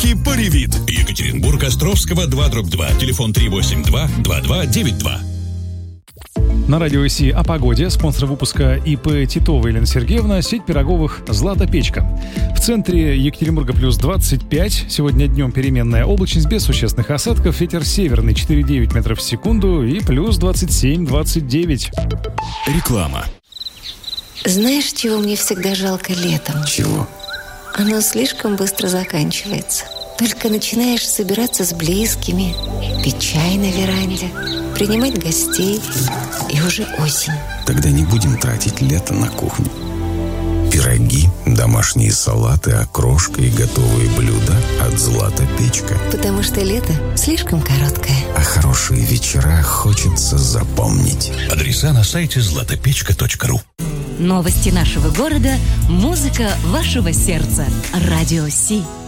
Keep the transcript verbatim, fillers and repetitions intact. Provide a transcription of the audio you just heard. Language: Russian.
и Полевит. Екатеринбург, Островского, два дробь два. Телефон три восемь два два два девять два. На радио СИ о погоде. Спонсор выпуска ИП Титова Елена Сергеевна. Сеть пироговых «Злата Печка». В центре Екатеринбурга плюс двадцать пять. Сегодня днем переменная облачность без существенных осадков. Ветер северный четыре целых девять метров в секунду и плюс двадцать семь двадцать девять. Реклама. Знаешь, чего мне всегда жалко летом? Чего? Оно слишком быстро заканчивается. Только начинаешь собираться с близкими, пить чай на веранде, принимать гостей, и уже осень. Тогда не будем тратить лето на кухню. Пироги, домашние салаты, окрошка и готовые блюда от «Злата Печка». Потому что лето слишком короткое. А хорошие вечера хочется запомнить. Адреса на сайте злата печка точка ру. Новости нашего города, музыка вашего сердца. Радио СИ.